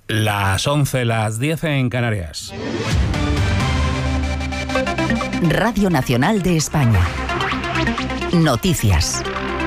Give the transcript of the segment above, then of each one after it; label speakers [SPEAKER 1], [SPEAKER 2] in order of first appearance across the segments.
[SPEAKER 1] Las 11, las 10 en Canarias.
[SPEAKER 2] Radio Nacional de España. Noticias.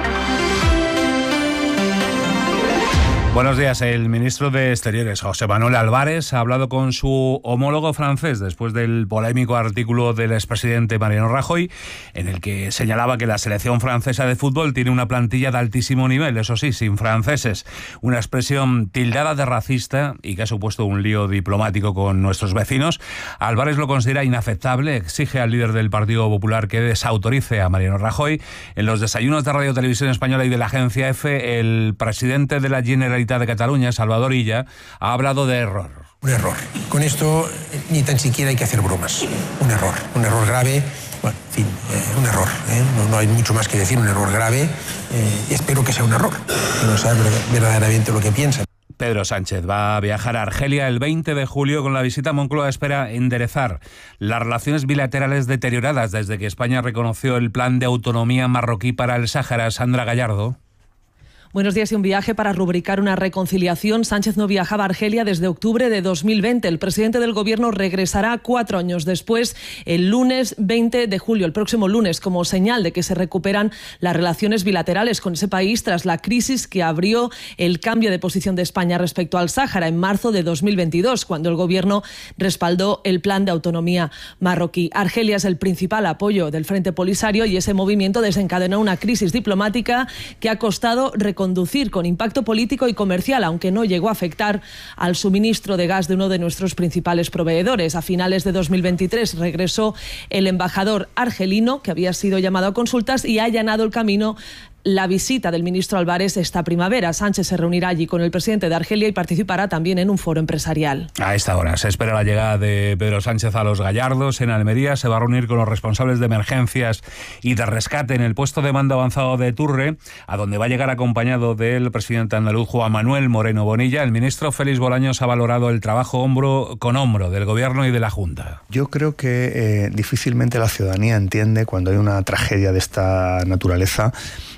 [SPEAKER 1] Buenos días. El ministro de Exteriores, José Manuel Álvarez, ha hablado con su homólogo francés después del polémico artículo del expresidente Mariano Rajoy, en el que señalaba que la selección francesa de fútbol tiene una plantilla de altísimo nivel, eso sí, sin franceses. Una expresión tildada de racista y que ha supuesto un lío diplomático con nuestros vecinos. Álvarez lo considera inaceptable, exige al líder del Partido Popular que desautorice a Mariano Rajoy. En los desayunos de Radio Televisión Española y de la Agencia EFE, el presidente de la Generalitat de Cataluña, Salvador Illa, ha hablado de error.
[SPEAKER 3] Un error. Con esto ni tan siquiera hay que hacer bromas. Un error grave. Bueno, en fin, un error. No hay mucho más que decir, un error grave. Espero que sea un error, que no sabe verdaderamente lo que piensa.
[SPEAKER 1] Pedro Sánchez va a viajar a Argelia el 20 de julio. Con la visita a Moncloa espera enderezar las relaciones bilaterales deterioradas desde que España reconoció el plan de autonomía marroquí para el Sáhara. Sandra Gallardo.
[SPEAKER 4] Buenos días. Y un viaje para rubricar una reconciliación. Sánchez no viajaba a Argelia desde octubre de 2020. El presidente del Gobierno regresará 4 años después, el lunes 20 de julio, el próximo lunes, como señal de que se recuperan las relaciones bilaterales con ese país tras la crisis que abrió el cambio de posición de España respecto al Sáhara en marzo de 2022, cuando el Gobierno respaldó el plan de autonomía marroquí. Argelia es el principal apoyo del Frente Polisario y ese movimiento desencadenó una crisis diplomática que ha costado reconducir con impacto político y comercial, aunque no llegó a afectar al suministro de gas de uno de nuestros principales proveedores. A finales de 2023 regresó el embajador argelino, que había sido llamado a consultas, y ha allanado el camino la visita del ministro Álvarez esta primavera. Sánchez se reunirá allí con el presidente de Argelia y participará también en un foro empresarial.
[SPEAKER 1] A esta hora se espera la llegada de Pedro Sánchez a Los Gallardos, en Almería. Se va a reunir con los responsables de emergencias y de rescate en el puesto de mando avanzado de Turre, a donde va a llegar acompañado del presidente andaluz Juan Manuel Moreno Bonilla. El ministro Félix Bolaños ha valorado el trabajo hombro con hombro del Gobierno y de la Junta.
[SPEAKER 5] Yo creo que difícilmente la ciudadanía entiende cuando hay una tragedia de esta naturaleza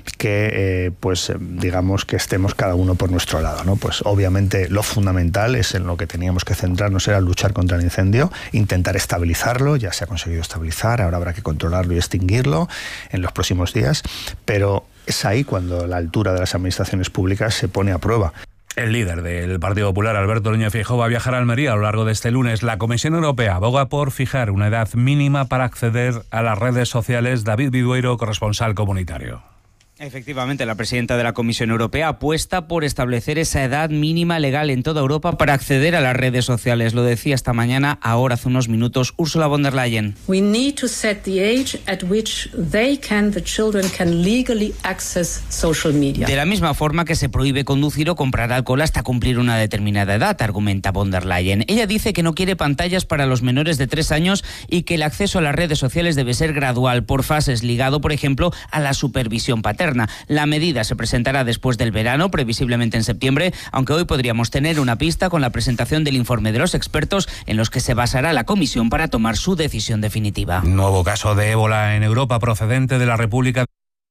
[SPEAKER 5] que digamos que estemos cada uno por nuestro lado, ¿no? Pues obviamente lo fundamental es en lo que teníamos que centrarnos, era luchar contra el incendio, intentar estabilizarlo. Ya se ha conseguido estabilizar, ahora habrá que controlarlo y extinguirlo en los próximos días, pero es ahí cuando la altura de las administraciones públicas se pone a prueba.
[SPEAKER 1] El líder del Partido Popular, Alberto Núñez Feijóo, va a viajar a Almería a lo largo de este lunes. La Comisión Europea aboga por fijar una edad mínima para acceder a las redes sociales. David Vidueiro, corresponsal comunitario.
[SPEAKER 6] Efectivamente, la presidenta de la Comisión Europea apuesta por establecer esa edad mínima legal en toda Europa para acceder a las redes sociales. Lo decía esta mañana, ahora hace unos minutos, Ursula von der Leyen.
[SPEAKER 7] We need to set the age at which the children can legally access social media.
[SPEAKER 6] De la misma forma que se prohíbe conducir o comprar alcohol hasta cumplir una determinada edad, argumenta von der Leyen. Ella dice que no quiere pantallas para los menores de 3 años y que el acceso a las redes sociales debe ser gradual, por fases, ligado, por ejemplo, a la supervisión paterna. La medida se presentará después del verano, previsiblemente en septiembre, aunque hoy podríamos tener una pista con la presentación del informe de los expertos en los que se basará la Comisión para tomar su decisión definitiva.
[SPEAKER 1] Nuevo caso de ébola en Europa procedente de la República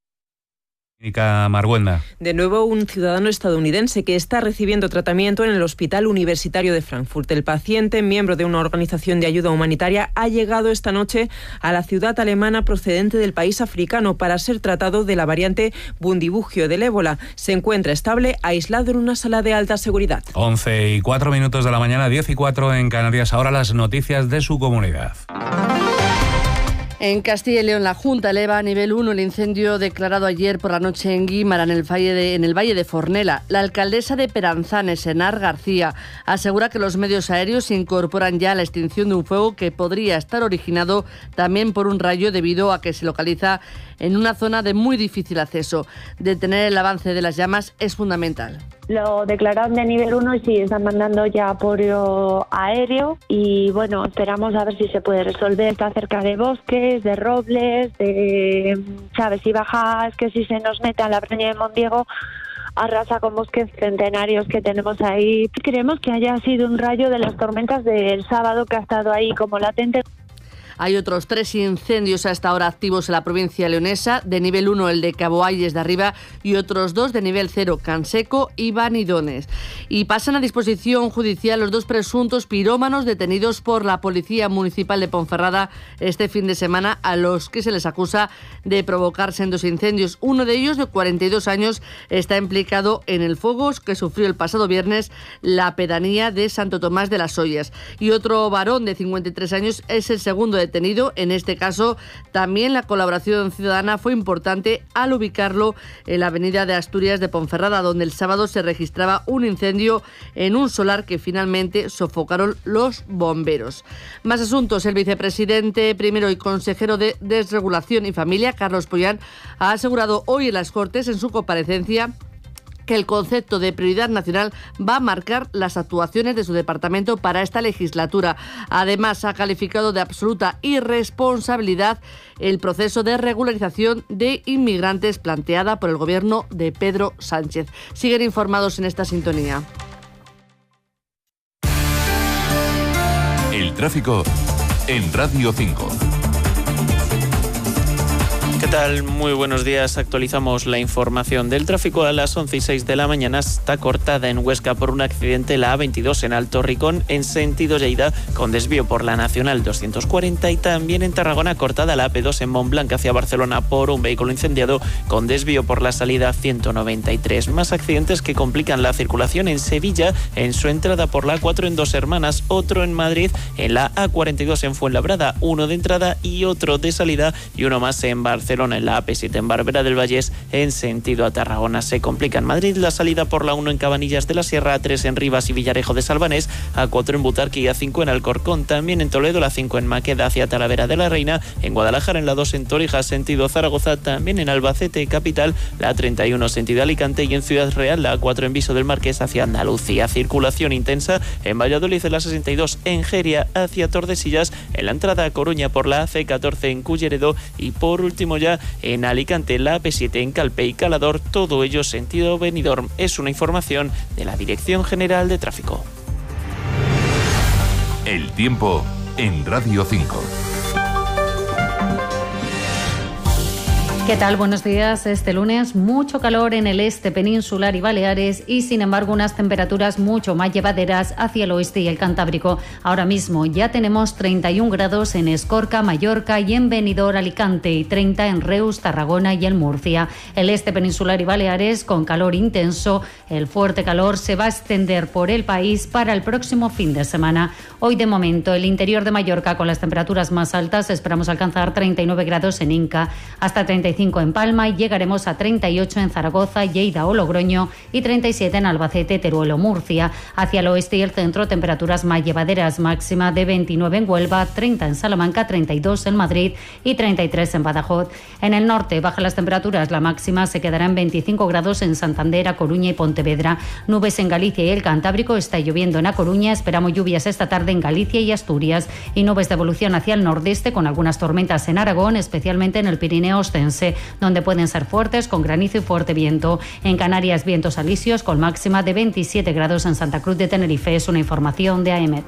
[SPEAKER 1] Marguenda.
[SPEAKER 4] De nuevo, un ciudadano estadounidense que está recibiendo tratamiento en el Hospital Universitario de Frankfurt. El paciente, miembro de una organización de ayuda humanitaria, ha llegado esta noche a la ciudad alemana procedente del país africano para ser tratado de la variante Bundibugyo del ébola. Se encuentra estable, aislado en una sala de alta seguridad.
[SPEAKER 1] 11:04 de la mañana, 10:04 en Canarias. Ahora las noticias de su comunidad.
[SPEAKER 8] En Castilla y León, la Junta eleva a nivel 1 el incendio declarado ayer por la noche en Guímara, en el Valle de Fornela. La alcaldesa de Peranzanes, Enar García, asegura que los medios aéreos se incorporan ya a la extinción de un fuego que podría estar originado también por un rayo debido a que se localiza en una zona de muy difícil acceso. Detener el avance de las llamas es fundamental.
[SPEAKER 9] Lo declararon de nivel 1 y sí, están mandando ya apoyo aéreo y bueno, esperamos a ver si se puede resolver. Está cerca de bosques, de robles, de Chávez y Bajas, que si se nos mete a la Breña de Mondiego arrasa con bosques centenarios que tenemos ahí. Creemos que haya sido un rayo de las tormentas del sábado que ha estado ahí como latente.
[SPEAKER 8] Hay otros 3 incendios hasta ahora activos en la provincia leonesa. De nivel 1 el de Cabo Ayes de Arriba y otros 2 de nivel 0, Canseco y Banidones. Y pasan a disposición judicial los 2 presuntos pirómanos detenidos por la Policía Municipal de Ponferrada este fin de semana, a los que se les acusa de provocar sendos incendios. Uno de ellos, de 42 años, está implicado en el fuego que sufrió el pasado viernes la pedanía de Santo Tomás de las Ollas. Y otro varón de 53 años es el segundo detenido. En este caso, también la colaboración ciudadana fue importante al ubicarlo en la avenida de Asturias de Ponferrada, donde el sábado se registraba un incendio en un solar que finalmente sofocaron los bomberos. Más asuntos. El vicepresidente primero y consejero de Desregulación y Familia, Carlos Pollán, ha asegurado hoy en las Cortes, en su comparecencia, que el concepto de prioridad nacional va a marcar las actuaciones de su departamento para esta legislatura. Además, ha calificado de absoluta irresponsabilidad el proceso de regularización de inmigrantes planteada por el gobierno de Pedro Sánchez. Siguen informados en esta sintonía.
[SPEAKER 10] El tráfico en Radio 5.
[SPEAKER 11] ¿Qué tal? Muy buenos días. Actualizamos la información del tráfico. A las 11:06 de la mañana está cortada en Huesca por un accidente la A22 en Alto Ricón en sentido Lleida, con desvío por la Nacional 240, y también en Tarragona cortada la AP2 en Montblanc hacia Barcelona por un vehículo incendiado con desvío por la salida 193. Más accidentes que complican la circulación en Sevilla en su entrada por la A4 en Dos Hermanas, otro en Madrid en la A42 en Fuenlabrada, uno de entrada y otro de salida, y uno más en Barcelona en la AP7 en Barbera del Vallés en sentido a Tarragona. Se complica en Madrid la salida por la 1 en Cabanillas de la Sierra, A3 en Rivas y Villarejo de Salvanés, A4 en Butarque y A5 en Alcorcón. También en Toledo la 5 en Maqueda hacia Talavera de la Reina, en Guadalajara en la 2 en Torijas sentido Zaragoza, también en Albacete capital la 31 sentido Alicante, y en Ciudad Real la A4 en Viso del Marqués hacia Andalucía. Circulación intensa en Valladolid en la 62 en Geria hacia Tordesillas, en la entrada a Coruña por la AC14 en Culleredo, y por último ya en Alicante la AP7 en Calpe y Calador, todo ello sentido Benidorm. Es una información de la Dirección General de Tráfico.
[SPEAKER 10] El tiempo en Radio 5.
[SPEAKER 12] ¿Qué tal? Buenos días. Este lunes mucho calor en el este peninsular y Baleares, y sin embargo unas temperaturas mucho más llevaderas hacia el oeste y el Cantábrico. Ahora mismo ya tenemos 31 grados en Escorca, Mallorca y en Benidorm, Alicante, y 30 en Reus, Tarragona y en Murcia. El este peninsular y Baleares con calor intenso. El fuerte calor se va a extender por el país para el próximo fin de semana. Hoy de momento el interior de Mallorca con las temperaturas más altas, esperamos alcanzar 39 grados en Inca, hasta 35 en Palma, y llegaremos a 38 en Zaragoza, Lleida o Logroño, y 37 en Albacete, Teruel o Murcia. Hacia el oeste y el centro temperaturas más llevaderas, máxima de 29 en Huelva, 30 en Salamanca, 32 en Madrid y 33 en Badajoz. En el norte bajan las temperaturas, la máxima se quedará en 25 grados en Santander, A Coruña y Pontevedra. Nubes en Galicia y el Cantábrico, está lloviendo en A Coruña, esperamos lluvias esta tarde en Galicia y Asturias, y nubes de evolución hacia el nordeste con algunas tormentas en Aragón, especialmente en el Pirineo ostense, donde pueden ser fuertes con granizo y fuerte viento. En Canarias, vientos alisios con máxima de 27 grados en Santa Cruz de Tenerife. Es una información de AEMET.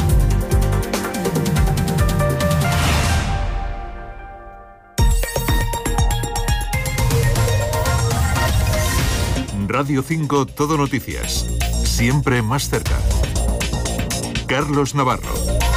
[SPEAKER 10] Radio 5 Todo Noticias. Siempre más cerca. Carlos Navarro.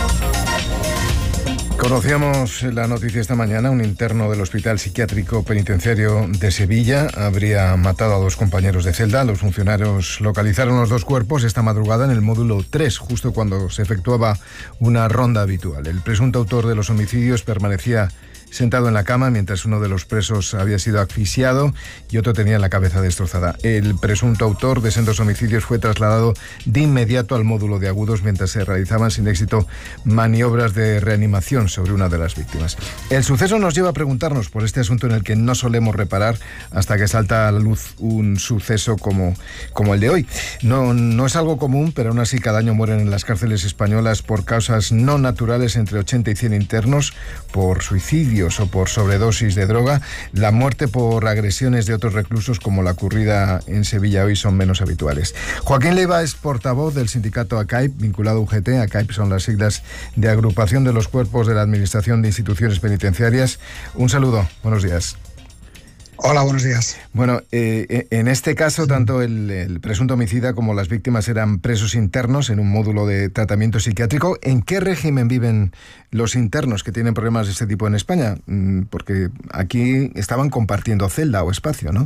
[SPEAKER 13] Conocíamos la noticia esta mañana. Un interno del Hospital Psiquiátrico Penitenciario de Sevilla habría matado a 2 compañeros de celda. Los funcionarios localizaron los 2 cuerpos esta madrugada en el módulo 3, justo cuando se efectuaba una ronda habitual. El presunto autor de los homicidios permanecía sentado en la cama mientras uno de los presos había sido asfixiado y otro tenía la cabeza destrozada. El presunto autor de sendos homicidios fue trasladado de inmediato al módulo de agudos mientras se realizaban sin éxito maniobras de reanimación sobre una de las víctimas. El suceso nos lleva a preguntarnos por este asunto en el que no solemos reparar hasta que salta a la luz un suceso como el de hoy. No es algo común, pero aún así cada año mueren en las cárceles españolas por causas no naturales entre 80 y 100 internos, por suicidio, homicidios o por sobredosis de droga. La muerte por agresiones de otros reclusos, como la ocurrida en Sevilla hoy, son menos habituales. Joaquín Leiva es portavoz del sindicato ACAIP, vinculado a UGT. ACAIP son las siglas de Agrupación de los Cuerpos de la Administración de Instituciones Penitenciarias. Un saludo, buenos días.
[SPEAKER 14] Hola, buenos días.
[SPEAKER 13] Bueno, en este caso, tanto el presunto homicida como las víctimas eran presos internos en un módulo de tratamiento psiquiátrico. ¿En qué régimen viven los internos que tienen problemas de este tipo en España? Porque aquí estaban compartiendo celda o espacio, ¿no?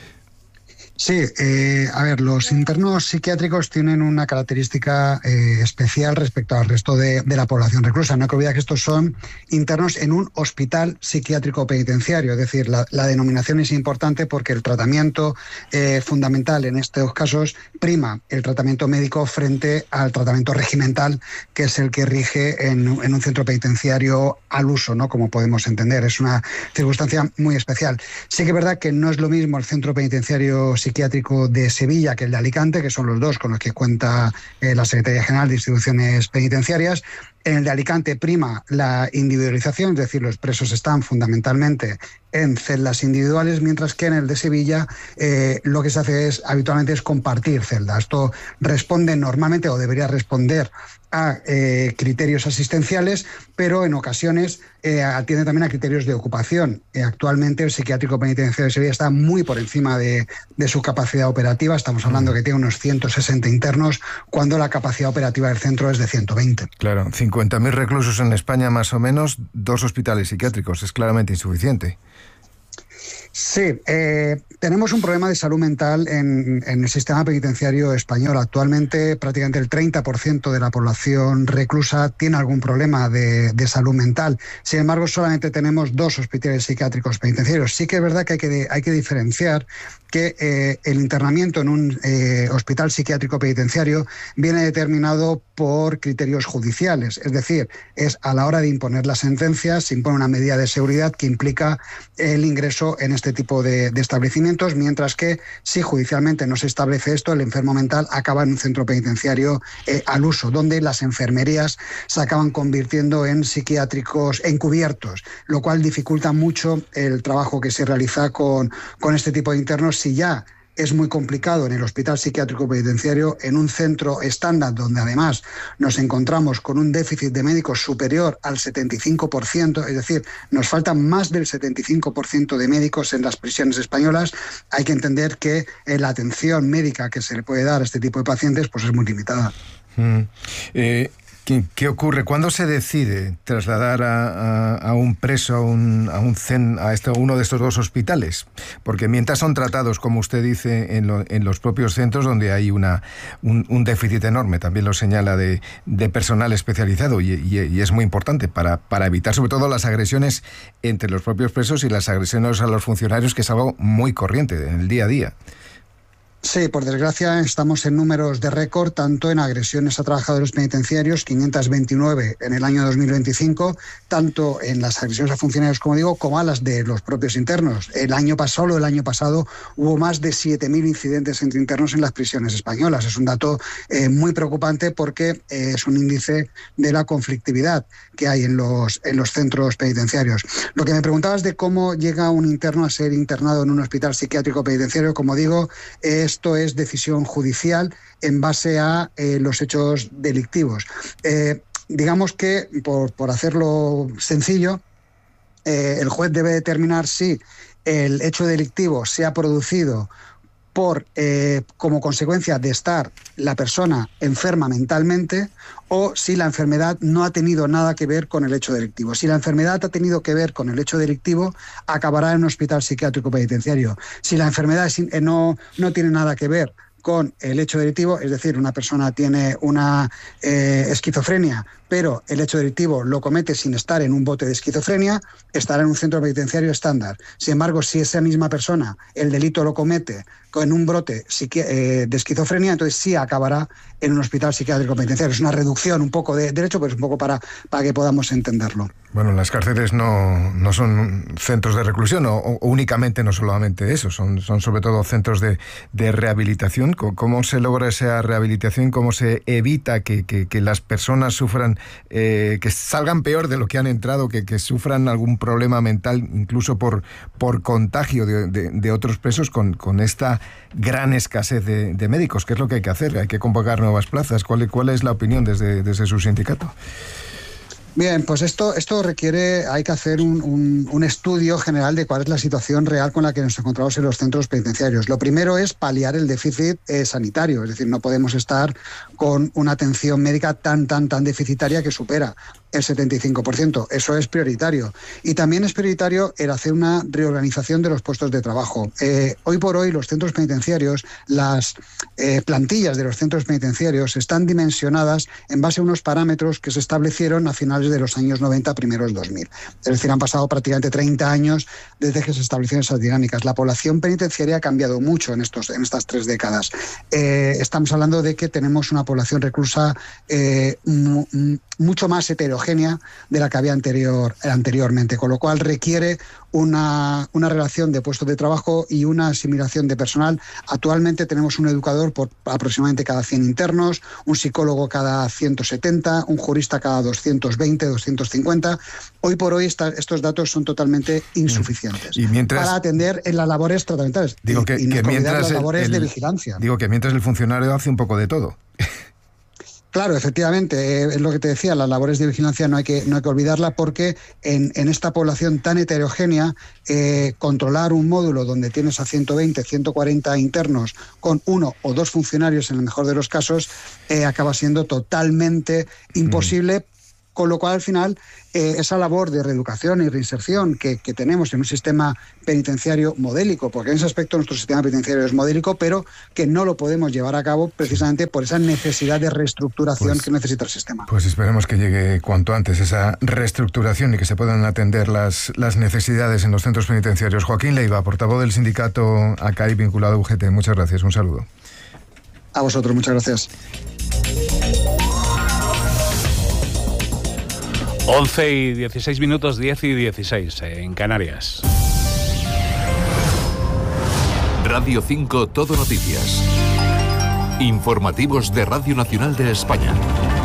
[SPEAKER 14] Sí, a ver, los internos psiquiátricos tienen una característica especial respecto al resto de la población reclusa. No hay que olvidar que estos son internos en un hospital psiquiátrico penitenciario, es decir, la denominación es importante porque el tratamiento fundamental en estos casos prima el tratamiento médico frente al tratamiento regimental, que es el que rige en un centro penitenciario al uso, ¿no? Como podemos entender, es una circunstancia muy especial. Sí que es verdad que no es lo mismo el centro penitenciario psiquiátrico de Sevilla que el de Alicante, que son los dos con los que cuenta la Secretaría General de Instituciones Penitenciarias. En el de Alicante prima la individualización, es decir, los presos están fundamentalmente en celdas individuales, mientras que en el de Sevilla lo que se hace habitualmente es compartir celdas. Esto responde normalmente, o debería responder, a criterios asistenciales, pero en ocasiones atiende también a criterios de ocupación. Actualmente el psiquiátrico penitenciario de Sevilla está muy por encima de su capacidad operativa. Estamos hablando que tiene unos 160 internos, cuando la capacidad operativa del centro es de 120.
[SPEAKER 13] Claro, 50.000 reclusos en España más o menos, 2 hospitales psiquiátricos, es claramente insuficiente.
[SPEAKER 14] Sí, tenemos un problema de salud mental en el sistema penitenciario español. Actualmente prácticamente el 30% de la población reclusa tiene algún problema de salud mental. Sin embargo, solamente tenemos 2 hospitales psiquiátricos penitenciarios. Sí que es verdad que hay que diferenciar que el internamiento en un hospital psiquiátrico penitenciario viene determinado por criterios judiciales. Es decir, es a la hora de imponer las sentencias, se impone una medida de seguridad que implica el ingreso en este tipo de establecimientos, mientras que si judicialmente no se establece esto, el enfermo mental acaba en un centro penitenciario al uso, donde las enfermerías se acaban convirtiendo en psiquiátricos encubiertos, lo cual dificulta mucho el trabajo que se realiza con este tipo de internos. Si ya es muy complicado en el hospital psiquiátrico penitenciario, en un centro estándar donde además nos encontramos con un déficit de médicos superior al 75%, es decir, nos faltan más del 75% de médicos en las prisiones españolas, hay que entender que la atención médica que se le puede dar a este tipo de pacientes pues es muy limitada.
[SPEAKER 13] ¿Qué ocurre? ¿Cuándo se decide trasladar a un preso a uno de estos 2 hospitales? Porque mientras son tratados, como usted dice, en los propios centros donde hay un déficit enorme, también lo señala, de personal especializado y es muy importante para evitar sobre todo las agresiones entre los propios presos y las agresiones a los funcionarios, que es algo muy corriente en el día a día.
[SPEAKER 14] Sí, por desgracia estamos en números de récord, tanto en agresiones a trabajadores penitenciarios, 529 en el año 2025, tanto en las agresiones a funcionarios, como digo, como a las de los propios internos. El año pasado hubo más de 7.000 incidentes entre internos en las prisiones españolas. Es un dato muy preocupante porque es un índice de la conflictividad que hay en los centros penitenciarios. Lo que me preguntabas de cómo llega un interno a ser internado en un hospital psiquiátrico penitenciario, como digo, esto es decisión judicial en base a los hechos delictivos. Digamos que, por hacerlo sencillo, el juez debe determinar si el hecho delictivo se ha producido como consecuencia de estar la persona enferma mentalmente, o si la enfermedad no ha tenido nada que ver con el hecho delictivo. Si la enfermedad ha tenido que ver con el hecho delictivo, acabará en un hospital psiquiátrico penitenciario. Si la enfermedad no tiene nada que ver con el hecho delictivo, es decir, una persona tiene una esquizofrenia, pero el hecho delictivo lo comete sin estar en un bote de esquizofrenia, estará en un centro penitenciario estándar. Sin embargo, si esa misma persona el delito lo comete con un brote de esquizofrenia, entonces sí acabará en un hospital psiquiátrico penitenciario. Es una reducción un poco de derecho, pero es un poco para que podamos entenderlo.
[SPEAKER 13] Bueno, las cárceles no son centros de reclusión, o únicamente, no solamente eso, son sobre todo centros de rehabilitación. ¿Cómo se logra esa rehabilitación? ¿Cómo se evita que las personas sufran, que salgan peor de lo que han entrado, que sufran algún problema mental, incluso por contagio de otros presos, con esta gran escasez de médicos? ¿Qué es lo que hay que hacer? ¿Hay que convocar nuevas plazas? ¿Cuál es la opinión desde su sindicato?
[SPEAKER 14] Bien, pues esto requiere, hay que hacer un estudio general de cuál es la situación real con la que nos encontramos en los centros penitenciarios. Lo primero es paliar el déficit sanitario, es decir, no podemos estar con una atención médica tan deficitaria que supera el 75%. Eso es prioritario. Y también es prioritario el hacer una reorganización de los puestos de trabajo. Hoy por hoy los centros penitenciarios, las plantillas de los centros penitenciarios están dimensionadas en base a unos parámetros que se establecieron a finales de los años 90, primeros 2000. Es decir, han pasado prácticamente 30 años desde que se establecieron esas dinámicas. La población penitenciaria ha cambiado mucho en estas 3 décadas. Estamos hablando de que tenemos una población reclusa mucho más heterogénea de la que había anteriormente, con lo cual requiere una relación de puestos de trabajo y una asimilación de personal. Actualmente tenemos un educador por aproximadamente cada 100 internos, un psicólogo cada 170, un jurista cada 220, 250. Hoy por hoy estos datos son totalmente insuficientes para atender en las labores tratamentales.
[SPEAKER 13] Digo que mientras
[SPEAKER 14] las labores de vigilancia.
[SPEAKER 13] Digo que mientras el funcionario hace un poco de todo.
[SPEAKER 14] Claro, efectivamente, es lo que te decía, las labores de vigilancia no hay que olvidarla, porque en esta población tan heterogénea, controlar un módulo donde tienes a 120, 140 internos con 1 o 2 funcionarios, en el mejor de los casos, acaba siendo totalmente imposible. Con lo cual, al final, esa labor de reeducación y reinserción que tenemos en un sistema penitenciario modélico, porque en ese aspecto nuestro sistema penitenciario es modélico, pero que no lo podemos llevar a cabo precisamente por esa necesidad de reestructuración que necesita el sistema.
[SPEAKER 13] Pues esperemos que llegue cuanto antes esa reestructuración y que se puedan atender las necesidades en los centros penitenciarios. Joaquín Leiva, portavoz del sindicato ACAI vinculado a UGT. Muchas gracias, un saludo.
[SPEAKER 14] A vosotros, muchas gracias.
[SPEAKER 1] 11 y 16 minutos, 10 y 16 en Canarias.
[SPEAKER 10] Radio 5 Todo Noticias. Informativos de Radio Nacional de España.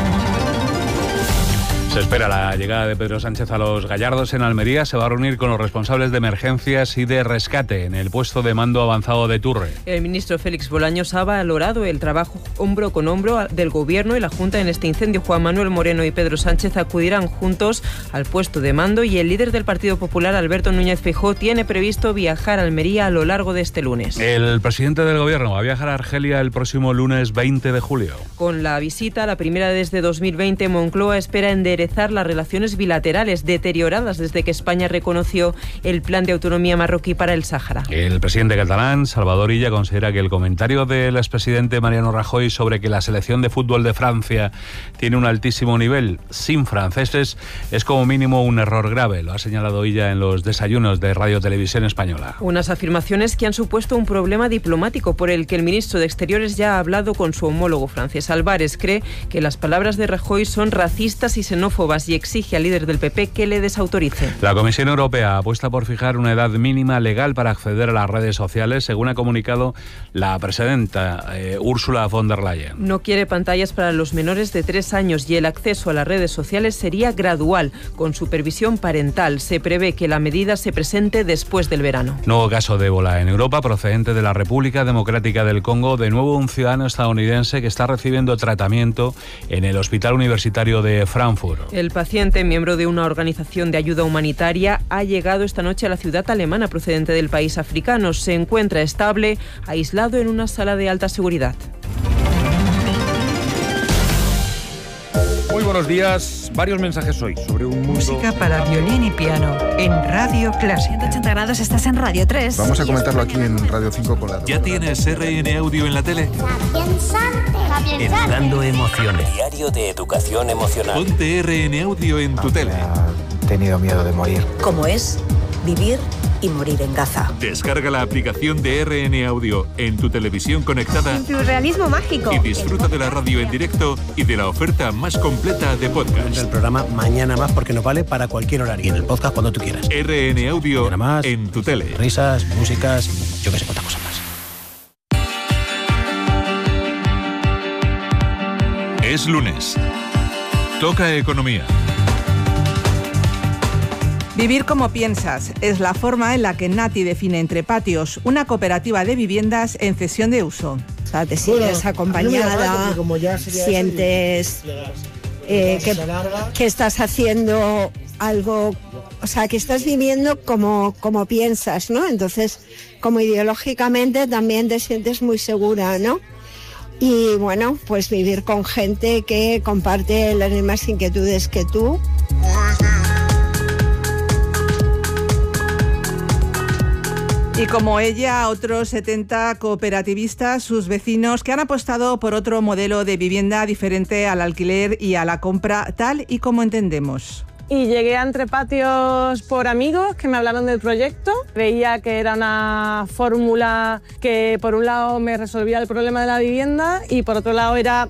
[SPEAKER 1] Se espera la llegada de Pedro Sánchez a Los Gallardos en Almería. Se va a reunir con los responsables de emergencias y de rescate en el puesto de mando avanzado de Turre.
[SPEAKER 15] El ministro Félix Bolaños ha valorado el trabajo hombro con hombro del Gobierno y la Junta en este incendio. Juan Manuel Moreno y Pedro Sánchez acudirán juntos al puesto de mando, y el líder del Partido Popular, Alberto Núñez Feijóo, tiene previsto viajar a Almería a lo largo de este lunes.
[SPEAKER 1] El presidente del Gobierno va a viajar a Argelia el próximo lunes 20 de julio.
[SPEAKER 15] Con la visita, la primera desde 2020, Moncloa espera enderezar las relaciones bilaterales deterioradas desde que España reconoció el plan de autonomía marroquí para el Sáhara.
[SPEAKER 1] El presidente catalán, Salvador Illa, considera que el comentario del expresidente Mariano Rajoy sobre que la selección de fútbol de Francia tiene un altísimo nivel sin franceses es como mínimo un error grave. Lo ha señalado Illa en los desayunos de Radio Televisión Española.
[SPEAKER 15] Unas afirmaciones que han supuesto un problema diplomático por el que el ministro de Exteriores ya ha hablado con su homólogo francés. Álvarez cree que las palabras de Rajoy son racistas y xenófobas y exige al líder del PP que le desautorice.
[SPEAKER 1] La Comisión Europea apuesta por fijar una edad mínima legal para acceder a las redes sociales, según ha comunicado la presidenta Ursula von der Leyen.
[SPEAKER 15] No quiere pantallas para los menores de 3 años y el acceso a las redes sociales sería gradual, con supervisión parental. Se prevé que la medida se presente después del verano.
[SPEAKER 1] Nuevo caso de ébola en Europa, procedente de la República Democrática del Congo. De nuevo un ciudadano estadounidense que está recibiendo tratamiento en el Hospital Universitario de Frankfurt.
[SPEAKER 15] El paciente, miembro de una organización de ayuda humanitaria, ha llegado esta noche a la ciudad alemana procedente del país africano. Se encuentra estable, aislado en una sala de alta seguridad.
[SPEAKER 16] Muy buenos días. Varios mensajes hoy sobre un mundo...
[SPEAKER 17] Música para violín y piano en Radio Clásica.
[SPEAKER 18] 180 grados, estás en Radio 3.
[SPEAKER 13] Vamos a comentarlo aquí en Radio 5 con la...
[SPEAKER 10] ¿Ya tienes RN Audio en la tele?
[SPEAKER 19] Educando emociones. Diario de educación emocional.
[SPEAKER 10] Ponte RN Audio en tu tele.
[SPEAKER 5] He tenido miedo de morir.
[SPEAKER 18] ¿Cómo es vivir
[SPEAKER 20] y morir en Gaza.
[SPEAKER 10] Descarga la aplicación de RN Audio en tu televisión conectada.
[SPEAKER 21] En Pluralismo Mágico.
[SPEAKER 10] Y disfruta de la radio en directo y de la oferta más completa de podcast.
[SPEAKER 22] El programa Mañana Más, porque nos vale para cualquier horario. Y en el podcast cuando tú quieras.
[SPEAKER 10] RN Audio más, en tu tele.
[SPEAKER 22] Risas, músicas, yo qué sé, cuántas cosas más.
[SPEAKER 10] Es lunes. Toca economía.
[SPEAKER 23] Vivir como piensas es la forma en la que Nati define Entre Patios, una cooperativa de viviendas en cesión de uso.
[SPEAKER 24] O sea, te sientes acompañada, sientes que estás haciendo algo, o sea, que estás viviendo como piensas, ¿no? Entonces, como ideológicamente también te sientes muy segura, ¿no? Y bueno, pues vivir con gente que comparte las mismas inquietudes que tú.
[SPEAKER 23] Y como ella, otros 70 cooperativistas, sus vecinos, que han apostado por otro modelo de vivienda diferente al alquiler y a la compra, tal y como entendemos.
[SPEAKER 25] Y llegué a Entre Patios por amigos que me hablaron del proyecto. Veía que era una fórmula que por un lado me resolvía el problema de la vivienda y por otro lado era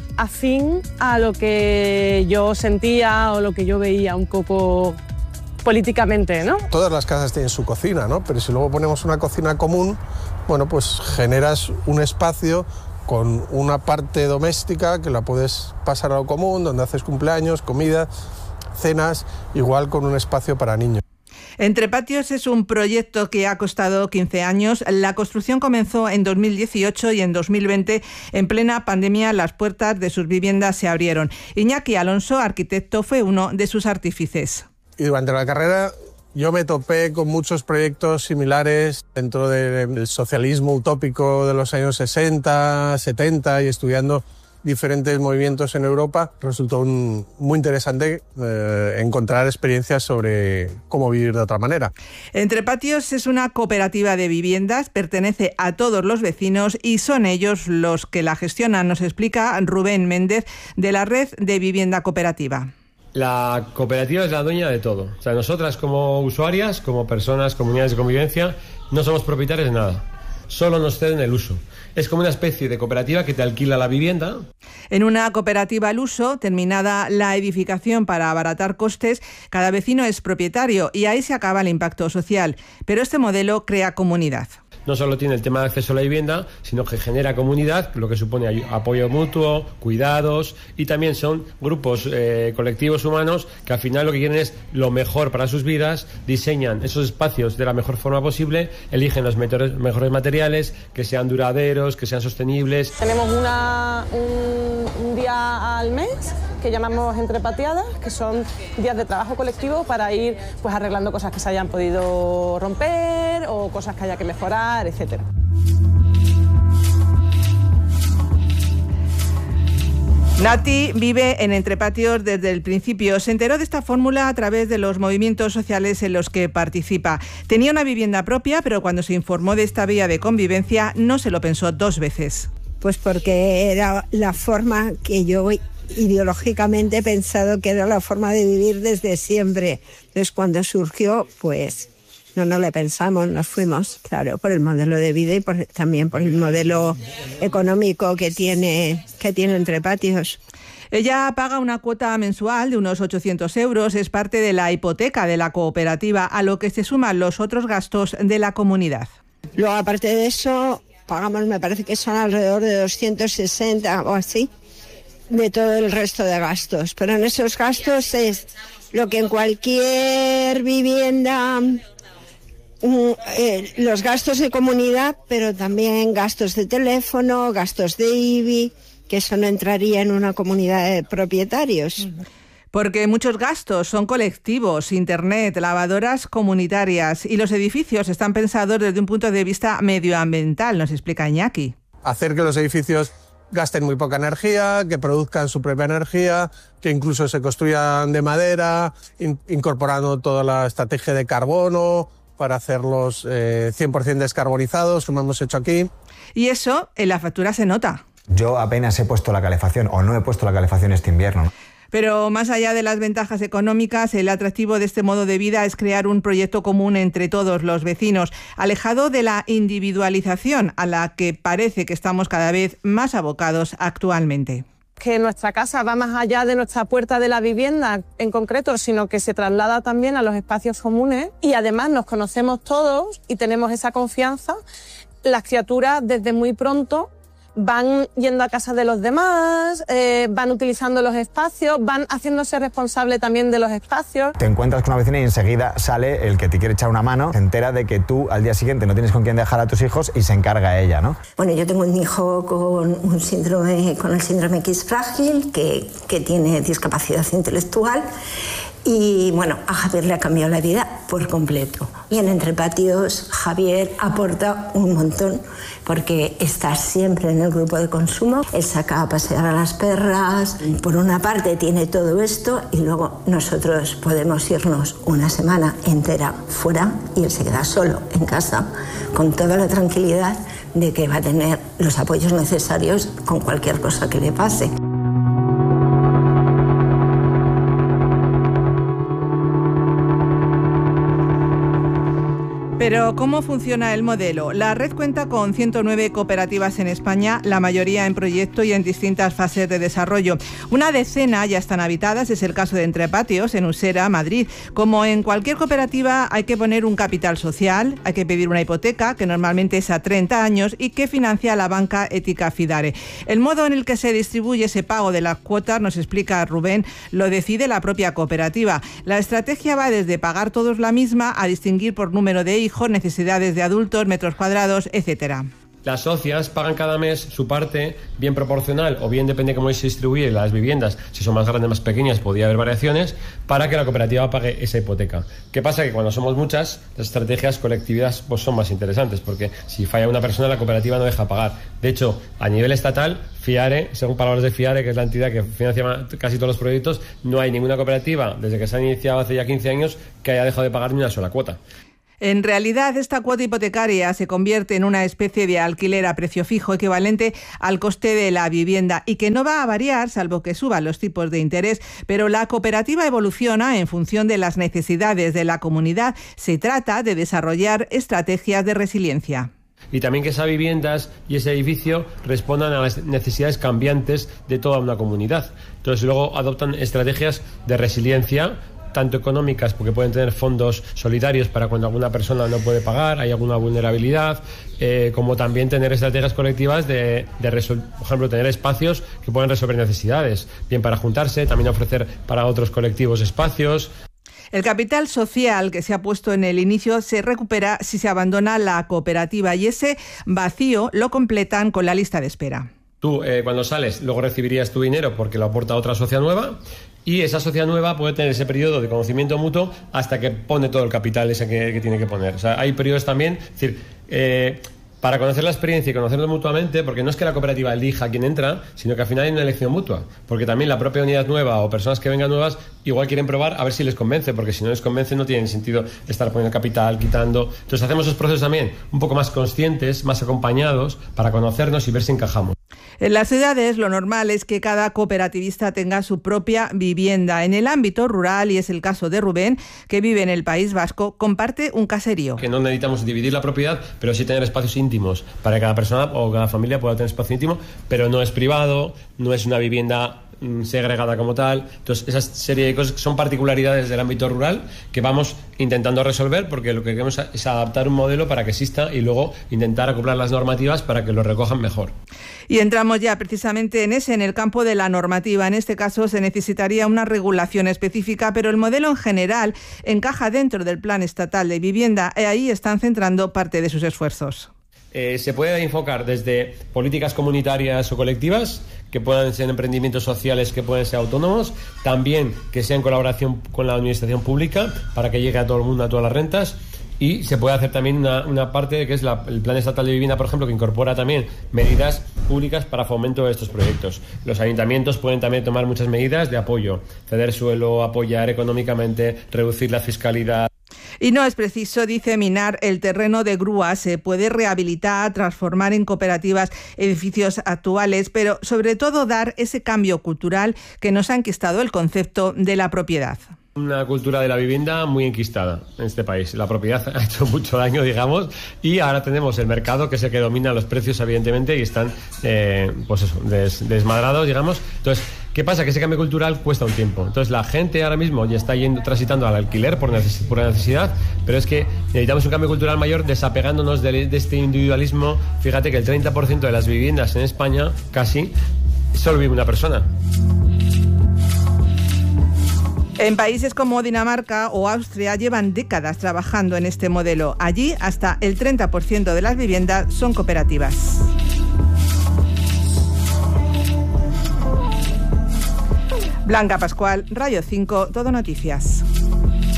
[SPEAKER 25] afín a lo que yo sentía o lo que yo veía un poco políticamente, ¿no?
[SPEAKER 26] Todas las casas tienen su cocina, ¿no? Pero si luego ponemos una cocina común, bueno, pues generas un espacio con una parte doméstica que la puedes pasar a lo común, donde haces cumpleaños, comida, cenas, igual con un espacio para niños.
[SPEAKER 23] Entre Patios es un proyecto que ha costado 15 años. La construcción comenzó en 2018 y en 2020, en plena pandemia, las puertas de sus viviendas se abrieron. Iñaki Alonso, arquitecto, fue uno de sus artífices.
[SPEAKER 26] Y durante la carrera yo me topé con muchos proyectos similares dentro del socialismo utópico de los años 60, 70 y estudiando diferentes movimientos en Europa. Resultó muy interesante encontrar experiencias sobre cómo vivir de otra manera.
[SPEAKER 23] Entre Patios es una cooperativa de viviendas, pertenece a todos los vecinos y son ellos los que la gestionan, nos explica Rubén Méndez de la Red de Vivienda Cooperativa.
[SPEAKER 27] La cooperativa es la dueña de todo. O sea, nosotras como usuarias, como personas, comunidades de convivencia, no somos propietarios de nada. Solo nos ceden el uso. Es como una especie de cooperativa que te alquila la vivienda.
[SPEAKER 23] En una cooperativa al uso, terminada la edificación para abaratar costes, cada vecino es propietario y ahí se acaba el impacto social. Pero este modelo crea comunidad.
[SPEAKER 27] No solo tiene el tema de acceso a la vivienda, sino que genera comunidad, lo que supone apoyo mutuo, cuidados, y también son grupos colectivos humanos que al final lo que quieren es lo mejor para sus vidas, diseñan esos espacios de la mejor forma posible, eligen los mejores materiales, que sean duraderos, que sean sostenibles.
[SPEAKER 25] Tenemos un día al mes que llamamos entrepateadas, que son días de trabajo colectivo para ir pues arreglando cosas que se hayan podido romper o cosas que haya que mejorar, etcétera.
[SPEAKER 23] Nati vive en Entre Patios desde el principio. Se enteró de esta fórmula a través de los movimientos sociales en los que participa. Tenía una vivienda propia, pero cuando se informó de esta vía de convivencia no se lo pensó dos veces.
[SPEAKER 24] Pues porque era la forma que yo ideológicamente he pensado que era la forma de vivir desde siempre. Entonces cuando surgió, pues no le pensamos, nos fuimos, claro, por el modelo de vida y también por el modelo económico que tiene Entre Patios.
[SPEAKER 23] Ella paga una cuota mensual de unos 800 euros, es parte de la hipoteca de la cooperativa, a lo que se suman los otros gastos de la comunidad.
[SPEAKER 24] Luego, aparte de eso, pagamos, me parece que son alrededor de 260 o así, de todo el resto de gastos. Pero en esos gastos es lo que en cualquier vivienda, los gastos de comunidad, pero también gastos de teléfono, gastos de IBI, que eso no entraría en una comunidad de propietarios.
[SPEAKER 23] Porque muchos gastos son colectivos, internet, lavadoras comunitarias y los edificios están pensados desde un punto de vista medioambiental, nos explica Iñaki.
[SPEAKER 26] Hacer que los edificios gasten muy poca energía, que produzcan su propia energía, que incluso se construyan de madera, incorporando toda la estrategia de carbono para hacerlos 100% descarbonizados, como hemos hecho aquí.
[SPEAKER 23] Y eso en la factura se nota.
[SPEAKER 28] Yo apenas he puesto la calefacción o no he puesto la calefacción este invierno.
[SPEAKER 23] Pero más allá de las ventajas económicas, el atractivo de este modo de vida es crear un proyecto común entre todos los vecinos, alejado de la individualización a la que parece que estamos cada vez más abocados actualmente.
[SPEAKER 25] Que nuestra casa va más allá de nuestra puerta de la vivienda en concreto, sino que se traslada también a los espacios comunes y además nos conocemos todos y tenemos esa confianza. Las criaturas desde muy pronto van yendo a casa de los demás, van utilizando los espacios, van haciéndose responsable también de los espacios.
[SPEAKER 2] Te encuentras con una vecina y enseguida sale el que te quiere echar una mano, se entera de que tú al día siguiente no tienes con quién dejar a tus hijos y se encarga ella, ¿no?
[SPEAKER 24] Bueno, yo tengo un hijo con el síndrome X frágil, que tiene discapacidad intelectual. Y bueno, a Javier le ha cambiado la vida por completo. Y en Entre Patios, Javier aporta un montón porque está siempre en el grupo de consumo. Él saca a pasear a las perras. Por una parte tiene todo esto y luego nosotros podemos irnos una semana entera fuera y él se queda solo en casa con toda la tranquilidad de que va a tener los apoyos necesarios con cualquier cosa que le pase.
[SPEAKER 23] Pero, ¿cómo funciona el modelo? La red cuenta con 109 cooperativas en España, la mayoría en proyecto y en distintas fases de desarrollo. Una decena ya están habitadas, es el caso de Entre Patios, en Usera, Madrid. Como en cualquier cooperativa, hay que poner un capital social, hay que pedir una hipoteca, que normalmente es a 30 años, y que financia la banca Ética Fidare. El modo en el que se distribuye ese pago de las cuotas, nos explica Rubén, lo decide la propia cooperativa. La estrategia va desde pagar todos la misma a distinguir por número de hijos, necesidades de adultos, metros cuadrados, etcétera.
[SPEAKER 27] Las socias pagan cada mes su parte bien proporcional o bien depende cómo se distribuyen las viviendas, si son más grandes, más pequeñas, podría haber variaciones, para que la cooperativa pague esa hipoteca. ¿Qué pasa? Que cuando somos muchas, las estrategias colectivas pues son más interesantes, porque si falla una persona, la cooperativa no deja pagar. De hecho, a nivel estatal, FIARE, según palabras de FIARE, que es la entidad que financia casi todos los proyectos, no hay ninguna cooperativa, desde que se ha iniciado hace ya 15 años, que haya dejado de pagar ni una sola cuota.
[SPEAKER 23] En realidad, esta cuota hipotecaria se convierte en una especie de alquiler a precio fijo equivalente al coste de la vivienda y que no va a variar salvo que suban los tipos de interés, pero la cooperativa evoluciona en función de las necesidades de la comunidad. Se trata de desarrollar estrategias de resiliencia.
[SPEAKER 27] Y también que esas viviendas y ese edificio respondan a las necesidades cambiantes de toda una comunidad. Entonces luego adoptan estrategias de resiliencia, tanto económicas, porque pueden tener fondos solidarios para cuando alguna persona no puede pagar, hay alguna vulnerabilidad, como también tener estrategias colectivas por ejemplo, tener espacios que puedan resolver necesidades, bien para juntarse, también ofrecer para otros colectivos espacios.
[SPEAKER 23] El capital social que se ha puesto en el inicio se recupera si se abandona la cooperativa y ese vacío lo completan con la lista de espera.
[SPEAKER 27] Tú, cuando sales, luego recibirías tu dinero porque lo aporta otra sociedad nueva y esa sociedad nueva puede tener ese periodo de conocimiento mutuo hasta que pone todo el capital ese que tiene que poner. O sea, hay periodos también, es decir, para conocer la experiencia y conocerlos mutuamente, porque no es que la cooperativa elija a quién entra, sino que al final hay una elección mutua, porque también la propia unidad nueva o personas que vengan nuevas igual quieren probar a ver si les convence, porque si no les convence no tiene sentido estar poniendo capital, quitando. Entonces hacemos esos procesos también un poco más conscientes, más acompañados, para conocernos y ver si encajamos.
[SPEAKER 23] En las ciudades lo normal es que cada cooperativista tenga su propia vivienda. En el ámbito rural, y es el caso de Rubén, que vive en el País Vasco, comparte un caserío.
[SPEAKER 27] Que no necesitamos dividir la propiedad, pero sí tener espacios íntimos para que cada persona o cada familia pueda tener espacio íntimo, pero no es privado, no es una vivienda segregada como tal. Entonces, esa serie de cosas son particularidades del ámbito rural que vamos intentando resolver, porque lo que queremos es adaptar un modelo para que exista y luego intentar acoplar las normativas para que lo recojan mejor.
[SPEAKER 23] Y entramos ya precisamente en el campo de la normativa. En este caso se necesitaría una regulación específica, pero el modelo en general encaja dentro del Plan Estatal de Vivienda y ahí están centrando parte de sus esfuerzos.
[SPEAKER 27] Se puede enfocar desde políticas comunitarias o colectivas, que puedan ser emprendimientos sociales, que pueden ser autónomos, también que sea en colaboración con la administración pública para que llegue a todo el mundo, a todas las rentas. Y se puede hacer también una parte que es el Plan Estatal de Vivienda, por ejemplo, que incorpora también medidas públicas para fomento de estos proyectos. Los ayuntamientos pueden también tomar muchas medidas de apoyo, ceder suelo, apoyar económicamente, reducir la fiscalidad.
[SPEAKER 23] Y no es preciso, dice, minar el terreno de grúa. Se puede rehabilitar, transformar en cooperativas edificios actuales, pero sobre todo dar ese cambio cultural que nos ha enquistado el concepto de la propiedad.
[SPEAKER 27] Una cultura de la vivienda muy enquistada en este país. La propiedad ha hecho mucho daño, digamos, y ahora tenemos el mercado que es el que domina los precios, evidentemente, y están desmadrados, digamos. Entonces, ¿qué pasa? Que ese cambio cultural cuesta un tiempo. Entonces, la gente ahora mismo ya está transitando al alquiler por necesidad, pero es que necesitamos un cambio cultural mayor desapegándonos de este individualismo. Fíjate que el 30% de las viviendas en España, casi, solo vive una persona.
[SPEAKER 23] En países como Dinamarca o Austria llevan décadas trabajando en este modelo. Allí hasta el 30% de las viviendas son cooperativas. Blanca Pascual, Radio 5, Todo Noticias.